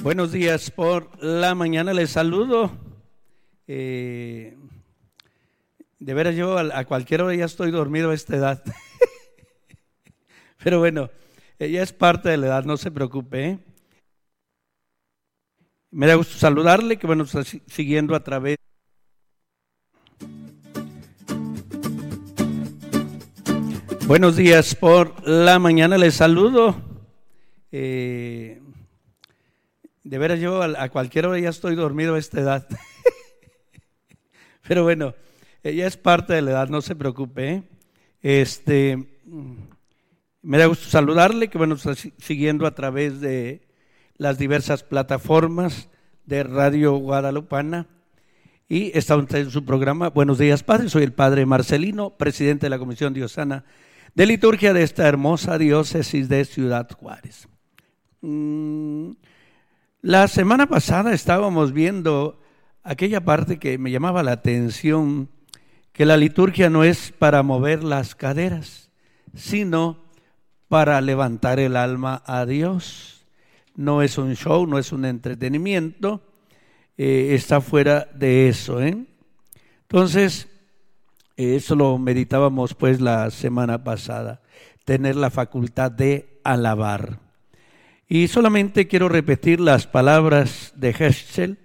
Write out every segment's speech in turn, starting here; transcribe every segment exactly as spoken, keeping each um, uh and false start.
Buenos días por la mañana, les saludo. Eh, de veras yo a, a cualquier hora ya estoy dormido a esta edad. Pero bueno, ella es parte de la edad, no se preocupe, ¿eh? Me da gusto saludarle, que bueno, está siguiendo a través. Buenos días por la mañana, les saludo. Eh, de veras yo a, a cualquier hora ya estoy dormido a esta edad. Pero bueno, ella es parte de la edad, no se preocupe, ¿eh? Este, me da gusto saludarle, que bueno, está siguiendo a través de las diversas plataformas de Radio Guadalupana. Y está usted en su programa Buenos Días Padre. Soy el Padre Marcelino, presidente de la Comisión Diocesana de Liturgia de esta hermosa diócesis de Ciudad Juárez. Mm, la semana pasada estábamos viendo aquella parte que me llamaba la atención, que la liturgia no es para mover las caderas, sino para levantar el alma a Dios. No es un show, no es un entretenimiento, eh, está fuera de eso, ¿eh? Entonces, eh, eso lo meditábamos pues la semana pasada, tener la facultad de alabar. Y solamente quiero repetir las palabras de Heschel.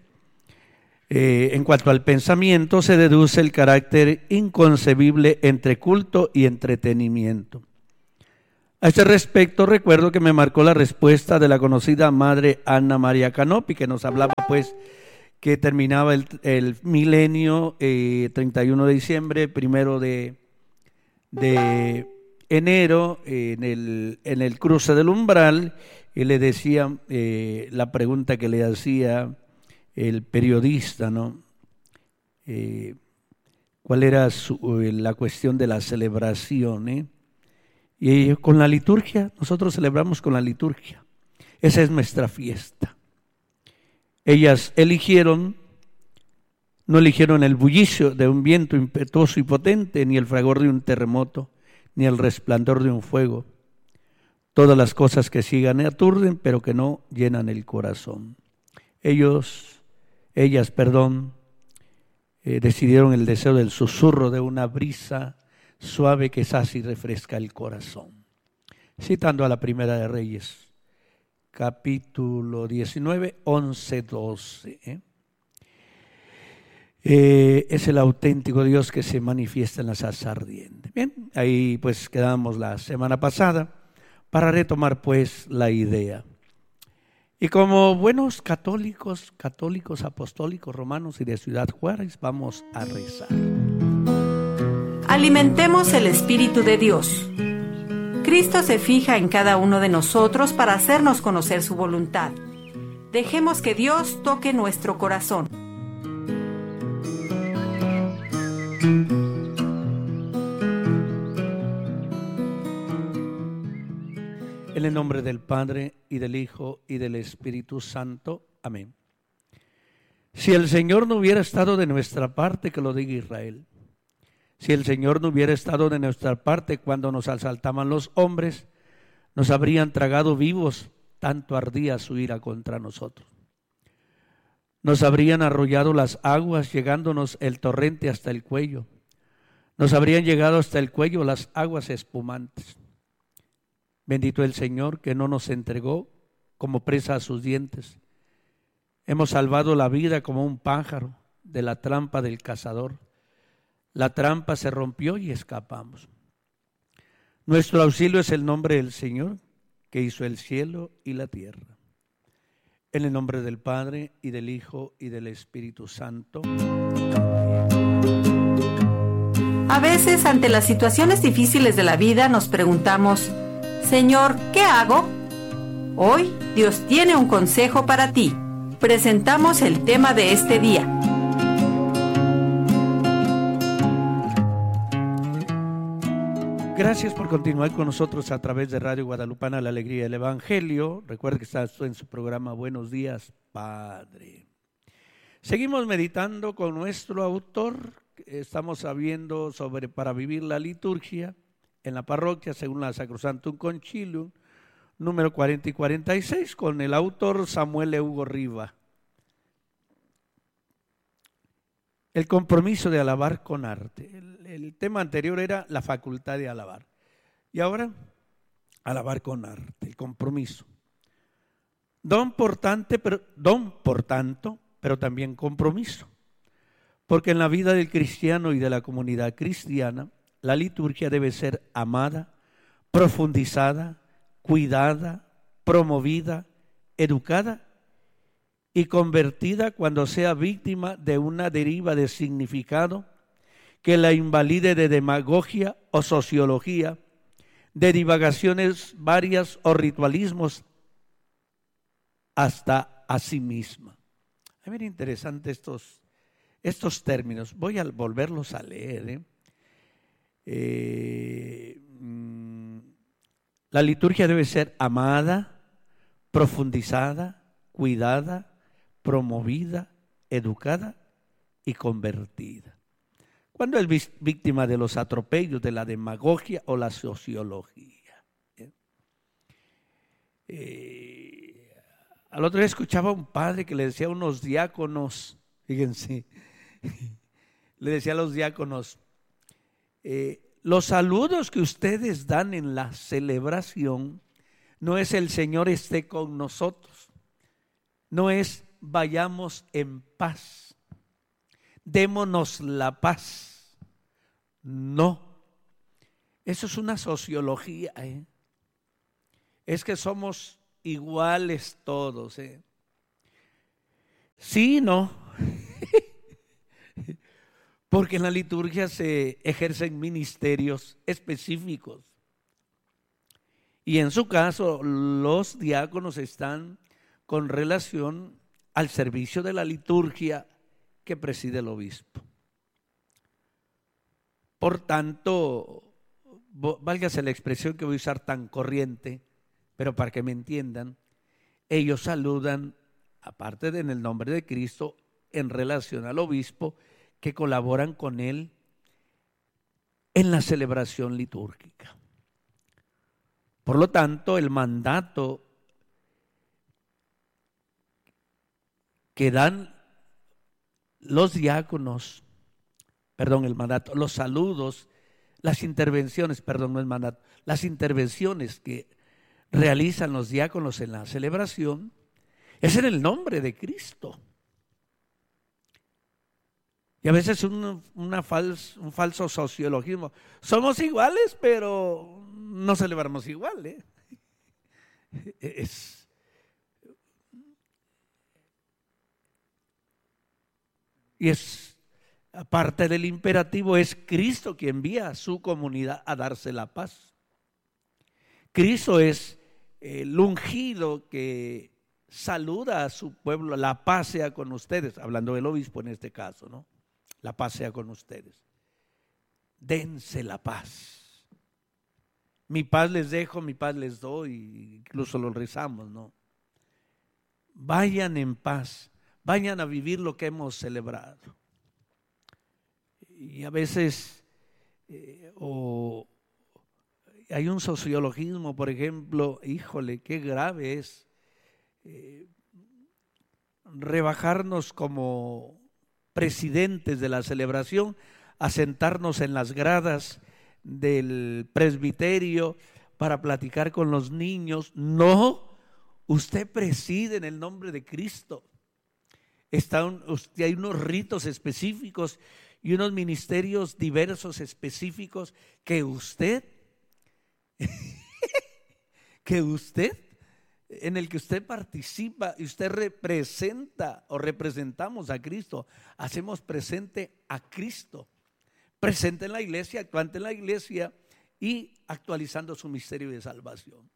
Eh, en cuanto al pensamiento, se deduce el carácter inconcebible entre culto y entretenimiento. A este respecto, recuerdo que me marcó la respuesta de la conocida madre Anna María Canopy, que nos hablaba pues que terminaba el, el milenio, eh, treinta y uno de diciembre, primero de, de enero, eh, en, el, en el cruce del umbral, y le decía eh, la pregunta que le hacía el periodista, ¿no? Eh, ¿Cuál era su, la cuestión de la celebración, eh? Y con la liturgia, nosotros celebramos con la liturgia. Esa es nuestra fiesta. Ellas eligieron, no eligieron el bullicio de un viento impetuoso y potente, ni el fragor de un terremoto, ni el resplandor de un fuego. Todas las cosas que sigan aturden, pero que no llenan el corazón. Ellos, ellas, perdón, eh, decidieron el deseo del susurro de una brisa suave que sacia y refresca el corazón. Citando a la Primera de Reyes, capítulo diecinueve, once, doce. ¿eh? Eh, es el auténtico Dios que se manifiesta en la zarza ardiente. Bien, ahí pues quedamos la semana pasada para retomar pues la idea. Y como buenos católicos, católicos apostólicos romanos y de Ciudad Juárez, vamos a rezar. Alimentemos el Espíritu de Dios. Cristo se fija en cada uno de nosotros para hacernos conocer su voluntad. Dejemos que Dios toque nuestro corazón. En el nombre del Padre, y del Hijo, y del Espíritu Santo. Amén. Si el Señor no hubiera estado de nuestra parte, que lo diga Israel. Si el Señor no hubiera estado de nuestra parte cuando nos asaltaban los hombres, nos habrían tragado vivos, tanto ardía su ira contra nosotros. Nos habrían arrollado las aguas, llegándonos el torrente hasta el cuello. Nos habrían llegado hasta el cuello las aguas espumantes. Bendito el Señor que no nos entregó como presa a sus dientes. Hemos salvado la vida como un pájaro de la trampa del cazador. La trampa se rompió y escapamos. Nuestro auxilio es el nombre del Señor que hizo el cielo y la tierra. En el nombre del Padre, y del Hijo, y del Espíritu Santo. A veces, ante las situaciones difíciles de la vida, nos preguntamos: Señor, ¿qué hago? Hoy Dios tiene un consejo para ti. Presentamos el tema de este día. Gracias por continuar con nosotros a través de Radio Guadalupana, la alegría del Evangelio. Recuerde que está en su programa Buenos Días, Padre. Seguimos meditando con nuestro autor. Estamos sabiendo sobre para vivir la liturgia en la parroquia según la Sacrosanctum Concilium, número cuarenta y cuarenta y seis, con el autor Samuel Hugo Riva. El compromiso de alabar con arte. El, el tema anterior era la facultad de alabar. Y ahora, alabar con arte, el compromiso. Don por tanto, pero, don por tanto, pero también compromiso. Porque en la vida del cristiano y de la comunidad cristiana, la liturgia debe ser amada, profundizada, cuidada, promovida, educada y convertida cuando sea víctima de una deriva de significado que la invalide de demagogia o sociología, de divagaciones varias o ritualismos hasta a sí misma. Es bien interesante estos, estos términos. Voy a volverlos a leer. ¿eh? Eh, la liturgia debe ser amada, profundizada, cuidada, promovida, educada y convertida. Cuando es víctima de los atropellos de la demagogia o la sociología. ¿eh? Eh, al otro día escuchaba a un padre que le decía a unos diáconos, fíjense, le decía a los diáconos, eh, los saludos que ustedes dan en la celebración no es el Señor esté con nosotros, no es vayamos en paz, démonos la paz, no, eso es una sociología, ¿eh? Es que somos iguales todos, ¿eh? Sí, no. Porque en la liturgia se ejercen ministerios específicos. Y en su caso, los diáconos están con relación al servicio de la liturgia que preside el obispo. Por tanto, válgase la expresión que voy a usar tan corriente, pero para que me entiendan, ellos saludan, aparte de en el nombre de Cristo, en relación al obispo, que colaboran con él en la celebración litúrgica. Por lo tanto, el mandato que dan los diáconos, perdón, el mandato, los saludos, las intervenciones, perdón, no el mandato, las intervenciones que realizan los diáconos en la celebración, es en el nombre de Cristo. Y a veces un, una fals, un falso sociologismo. Somos iguales, pero no celebramos igual. ¿eh? Es, y es, aparte del imperativo, es Cristo quien envía a su comunidad a darse la paz. Cristo es el ungido que saluda a su pueblo, la paz sea con ustedes, hablando del obispo en este caso, ¿no? La paz sea con ustedes. Dense la paz. Mi paz les dejo, mi paz les doy, incluso lo rezamos, ¿no? Vayan en paz, vayan a vivir lo que hemos celebrado. Y a veces eh, o hay un sociologismo, por ejemplo, híjole, qué grave es eh, rebajarnos como presidentes de la celebración, a sentarnos en las gradas del presbiterio para platicar con los niños. No, usted preside en el nombre de Cristo. Está un, usted, hay unos ritos específicos y unos ministerios diversos específicos que usted, que usted, en el que usted participa y usted representa o representamos a Cristo, hacemos presente a Cristo, presente en la iglesia, actuante en la iglesia y actualizando su misterio de salvación.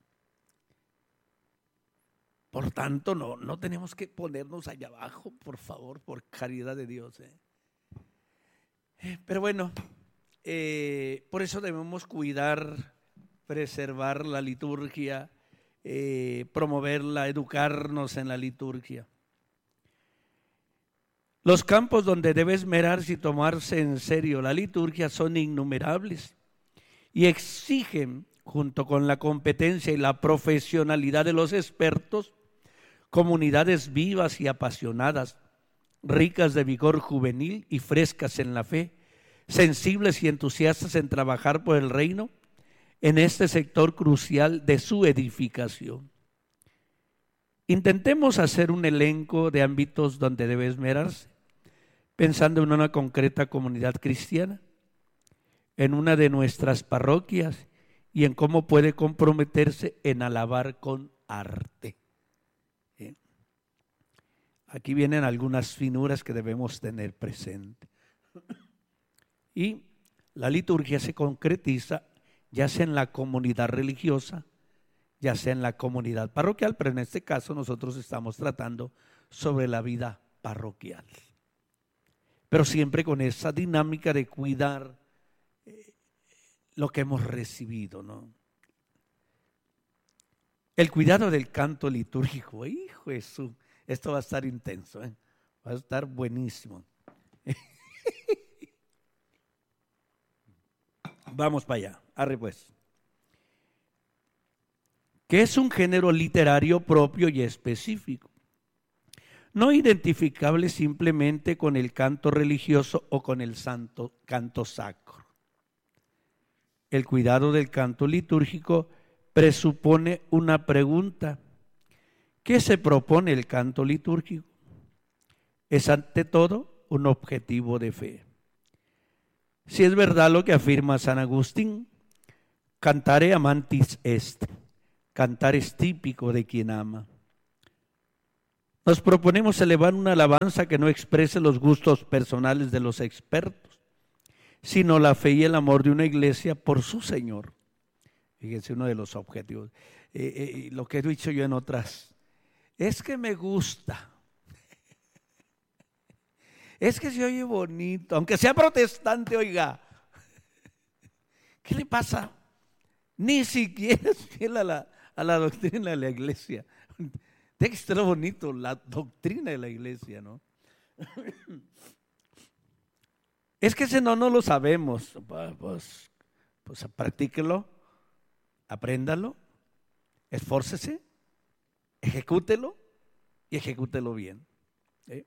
Por tanto, no, no tenemos que ponernos allá abajo, por favor, por caridad de Dios. ¿eh? Pero bueno, eh, por eso debemos cuidar, preservar la liturgia, Eh, promoverla, educarnos en la liturgia. Los campos donde debe esmerarse y tomarse en serio la liturgia son innumerables y exigen junto con la competencia y la profesionalidad de los expertos, comunidades vivas y apasionadas, ricas de vigor juvenil y frescas en la fe, sensibles y entusiastas en trabajar por el reino en este sector crucial de su edificación. Intentemos hacer un elenco de ámbitos donde debe esmerarse, pensando en una concreta comunidad cristiana, en una de nuestras parroquias y en cómo puede comprometerse en alabar con arte. ¿Eh? Aquí vienen algunas finuras que debemos tener presente. Y la liturgia se concretiza ya sea en la comunidad religiosa, ya sea en la comunidad parroquial, pero en este caso nosotros estamos tratando sobre la vida parroquial. Pero siempre con esa dinámica de cuidar eh, lo que hemos recibido, ¿no? El cuidado del canto litúrgico, hijo de su, esto va a estar intenso, ¿eh? Va a estar buenísimo. Vamos para allá, arre pues. Que es un género literario propio y específico, no identificable simplemente con el canto religioso o con el santo canto sacro. El cuidado del canto litúrgico presupone una pregunta. ¿Qué se propone el canto litúrgico? Es ante todo un objetivo de fe. Si es verdad lo que afirma San Agustín, cantare amantis est, cantar es típico de quien ama. Nos proponemos elevar una alabanza que no exprese los gustos personales de los expertos, sino la fe y el amor de una iglesia por su Señor. Fíjense, uno de los objetivos. Eh, eh, lo que he dicho yo en otras, es que me gusta. Es que se oye bonito, aunque sea protestante, oiga. ¿Qué le pasa? Ni siquiera es fiel a la, a la doctrina de la iglesia. Tiene que estar bonito, la doctrina de la iglesia, ¿no? Es que ese no, no lo sabemos. Pues, pues practíquelo, apréndalo, esfórcese, ejecútelo y ejecútelo bien. ¿Sí?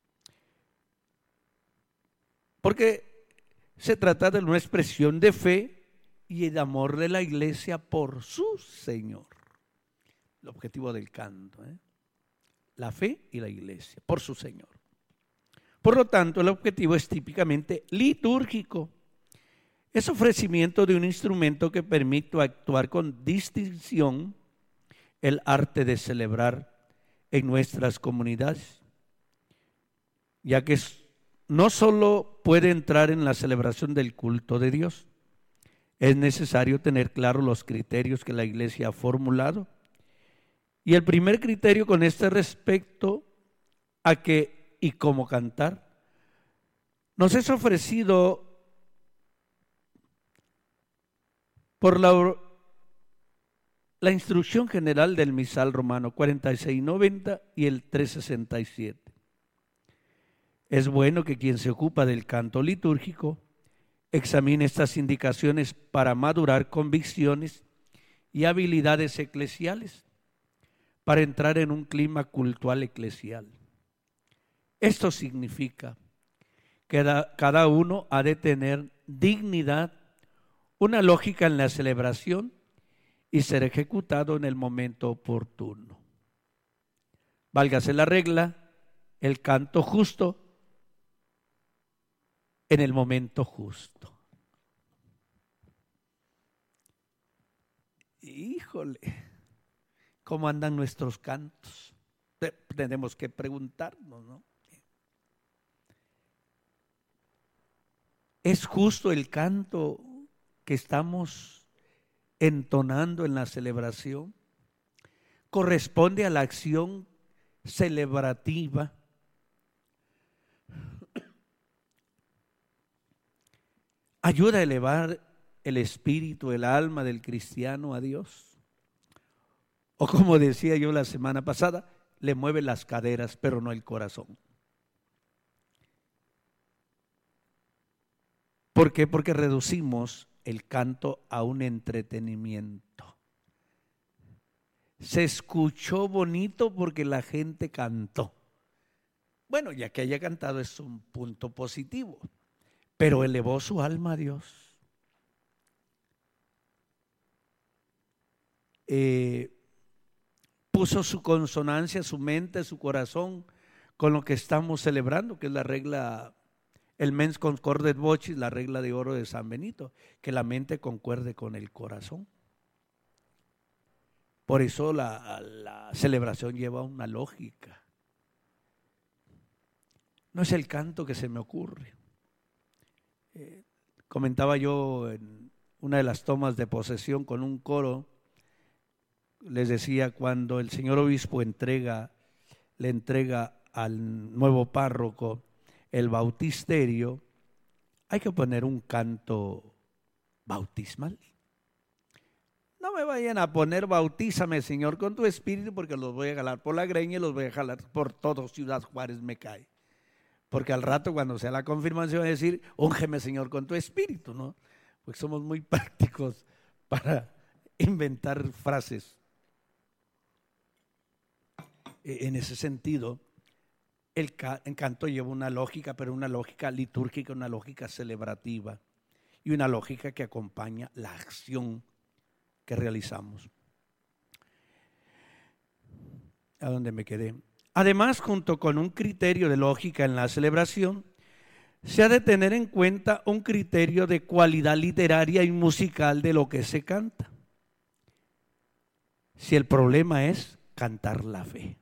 Porque se trata de una expresión de fe y de amor de la iglesia por su Señor. El objetivo del canto, ¿eh? La fe y la iglesia, por su Señor. Por lo tanto, el objetivo es típicamente litúrgico. Es ofrecimiento de un instrumento que permite actuar con distinción el arte de celebrar en nuestras comunidades, ya que es no solo puede entrar en la celebración del culto de Dios, es necesario tener claros los criterios que la iglesia ha formulado. Y el primer criterio con este respecto a qué y cómo cantar, nos es ofrecido por la, la instrucción general del misal romano cuarenta y seis noventa y el trescientos sesenta y siete. Es bueno que quien se ocupa del canto litúrgico examine estas indicaciones para madurar convicciones y habilidades eclesiales, para entrar en un clima cultual eclesial. Esto significa que cada uno ha de tener dignidad, una lógica en la celebración y ser ejecutado en el momento oportuno. Válgase la regla, el canto justo en el momento justo. Híjole, ¿cómo andan nuestros cantos? Tenemos que preguntarnos, ¿no? ¿Es justo el canto que estamos entonando en la celebración? ¿Corresponde a la acción celebrativa? ¿Ayuda a elevar el espíritu, el alma del cristiano a Dios? O como decía yo la semana pasada, le mueve las caderas, pero no el corazón. ¿Por qué? Porque reducimos el canto a un entretenimiento. Se escuchó bonito porque la gente cantó. Bueno, ya que haya cantado es un punto positivo, pero elevó su alma a Dios. Eh, puso su consonancia, su mente, su corazón con lo que estamos celebrando, que es la regla, el mens concordet vocis, la regla de oro de San Benito, que la mente concuerde con el corazón. Por eso la, la celebración lleva una lógica. No es el canto que se me ocurre. Eh, comentaba yo en una de las tomas de posesión con un coro, les decía, cuando el señor obispo entrega, le entrega al nuevo párroco el bautisterio, hay que poner un canto bautismal. No me vayan a poner bautízame, Señor, con tu espíritu, porque los voy a jalar por la greña y los voy a jalar por todo Ciudad Juárez me cae. Porque al rato, cuando sea la confirmación, va a decir, úngeme, Señor, con tu espíritu, ¿no? Porque somos muy prácticos para inventar frases. En ese sentido, el canto lleva una lógica, pero una lógica litúrgica, una lógica celebrativa y una lógica que acompaña la acción que realizamos. ¿A dónde me quedé? Además, junto con un criterio de lógica en la celebración, se ha de tener en cuenta un criterio de cualidad literaria y musical de lo que se canta. Si el problema es cantar la fe.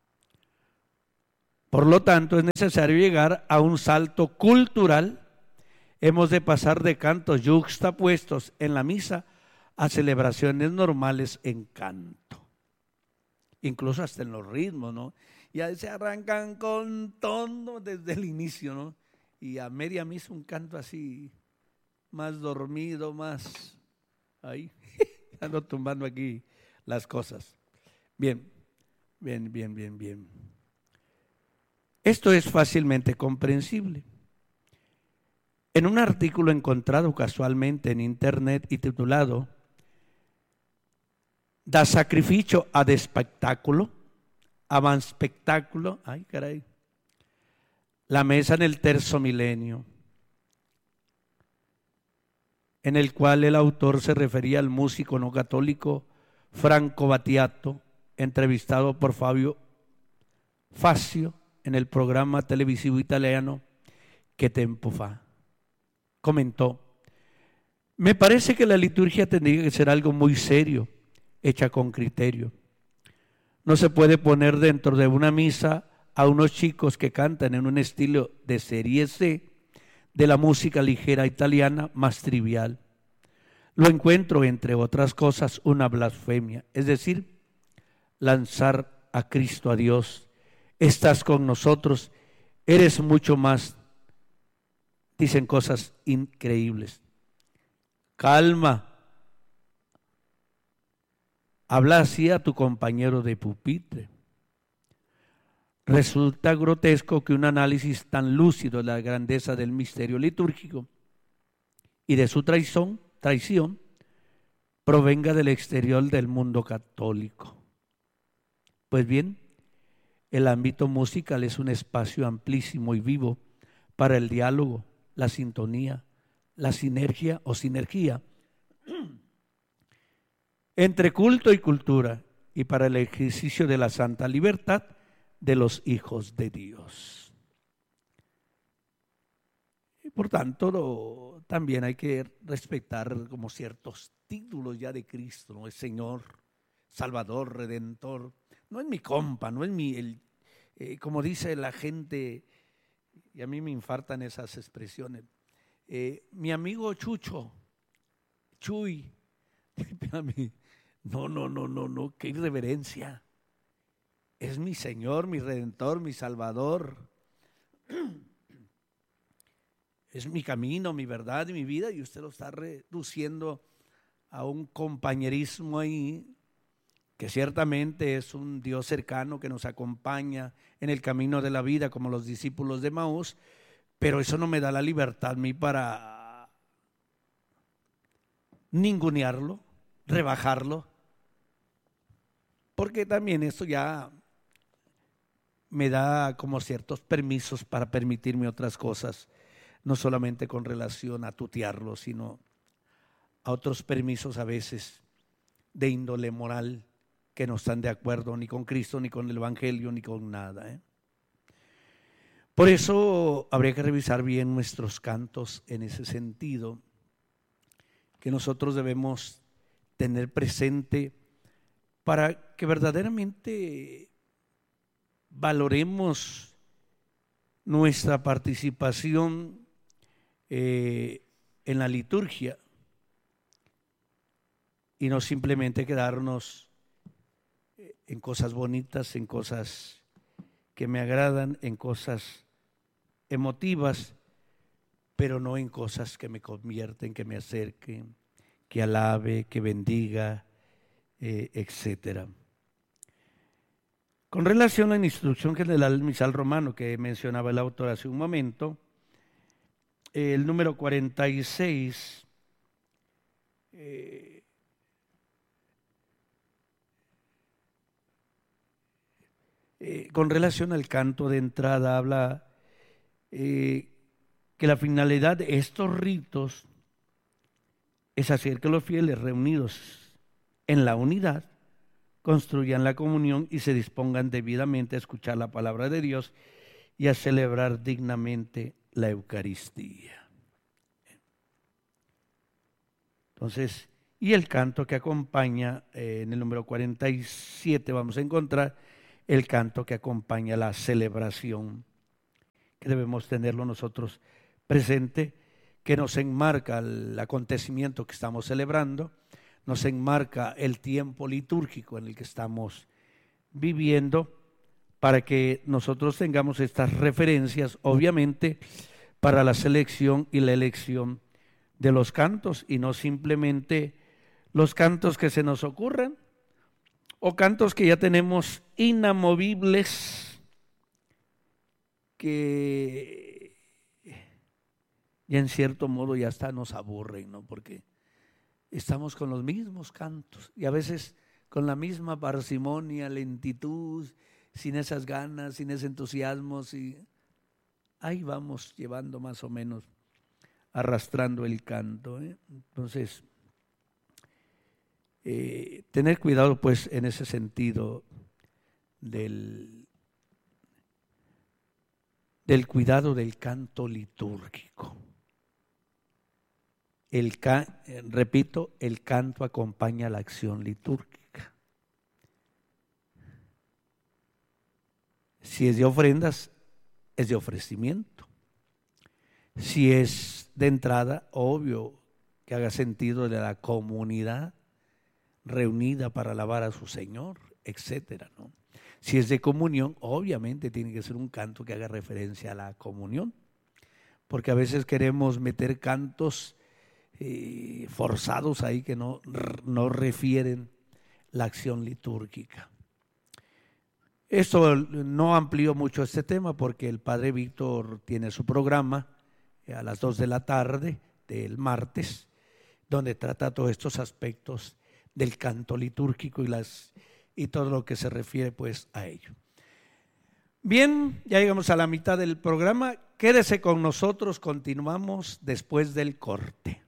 Por lo tanto, es necesario llegar a un salto cultural. Hemos de pasar de cantos yuxtapuestos en la misa a celebraciones normales en canto. Incluso hasta en los ritmos, ¿no? Ya se arrancan con todo desde el inicio, ¿no? Y a media misa un canto así, más dormido, más... Ahí, ando tumbando aquí las cosas. Bien, bien, bien, bien, bien. Esto es fácilmente comprensible. En un artículo encontrado casualmente en internet y titulado Da sacrificio ad espectáculo, avan spectáculo, ay caray, la mesa en el terzo milenio, en el cual el autor se refería al músico no católico Franco Battiato, entrevistado por Fabio Fazio en el programa televisivo italiano Che Tempo Fa. Comentó: me parece que la liturgia tendría que ser algo muy serio, hecha con criterio. No se puede poner dentro de una misa a unos chicos que cantan en un estilo de serie C de la música ligera italiana más trivial. Lo encuentro, entre otras cosas, una blasfemia, es decir, lanzar a Cristo a Dios. Estás con nosotros, eres mucho más. Dicen cosas increíbles. Calma. Habla así a tu compañero de pupitre. Resulta grotesco que un análisis tan lúcido de la grandeza del misterio litúrgico y de su traición, traición provenga del exterior del mundo católico. Pues bien, el ámbito musical es un espacio amplísimo y vivo para el diálogo, la sintonía, la sinergia o sinergia entre culto y cultura y para el ejercicio de la santa libertad de los hijos de Dios. Y por tanto, lo, también hay que respetar como ciertos títulos ya de Cristo, ¿no? Es Señor, Salvador, Redentor. No es mi compa, no es mi, el, eh, como dice la gente, y a mí me infartan esas expresiones, eh, mi amigo Chucho, Chuy, a mí, no, no, no, no, no, qué irreverencia. Es mi Señor, mi Redentor, mi Salvador. Es mi camino, mi verdad y mi vida, y usted lo está reduciendo a un compañerismo ahí, que ciertamente es un Dios cercano que nos acompaña en el camino de la vida como los discípulos de Maús, pero eso no me da la libertad a mí para ningunearlo, rebajarlo, porque también esto ya me da como ciertos permisos para permitirme otras cosas, no solamente con relación a tutearlo, sino a otros permisos a veces de índole moral que no están de acuerdo ni con Cristo, ni con el Evangelio, ni con nada, ¿eh? Por eso habría que revisar bien nuestros cantos en ese sentido, que nosotros debemos tener presente para que verdaderamente valoremos nuestra participación eh, en la liturgia y no simplemente quedarnos en cosas bonitas, en cosas que me agradan, en cosas emotivas, pero no en cosas que me convierten, que me acerquen, que alabe, que bendiga, eh, etcétera. Con relación a la instrucción general del misal romano que mencionaba el autor hace un momento, el número cuarenta y seis eh, eh, con relación al canto de entrada habla eh, que la finalidad de estos ritos es hacer que los fieles reunidos en la unidad construyan la comunión y se dispongan debidamente a escuchar la palabra de Dios y a celebrar dignamente la Eucaristía. Entonces, y el canto que acompaña, eh, en el número cuarenta y siete vamos a encontrar el canto que acompaña la celebración, que debemos tenerlo nosotros presente, que nos enmarca el acontecimiento que estamos celebrando, nos enmarca el tiempo litúrgico en el que estamos viviendo, para que nosotros tengamos estas referencias, obviamente, para la selección y la elección de los cantos, y no simplemente los cantos que se nos ocurran, o cantos que ya tenemos inamovibles, que ya en cierto modo ya hasta nos aburren, ¿no? Porque estamos con los mismos cantos y a veces con la misma parsimonia, lentitud, sin esas ganas, sin ese entusiasmo, y ahí vamos llevando más o menos, arrastrando el canto, ¿eh? Entonces, eh, tener cuidado pues en ese sentido del, del cuidado del canto litúrgico. El can, eh, repito, el canto acompaña la acción litúrgica. Si es de ofrendas, es de ofrecimiento. Si es de entrada, obvio que haga sentido de la comunidad reunida para alabar a su Señor, etcétera, ¿no? Si es de comunión, obviamente tiene que ser un canto que haga referencia a la comunión, porque a veces queremos meter cantos eh, forzados ahí que no, no refieren la acción litúrgica. Esto no amplió mucho este tema porque el padre Víctor tiene su programa a las dos de la tarde del martes, donde trata todos estos aspectos del canto litúrgico y, las, y todo lo que se refiere pues a ello. Bien, ya llegamos a la mitad del programa. Quédese con nosotros, continuamos después del corte.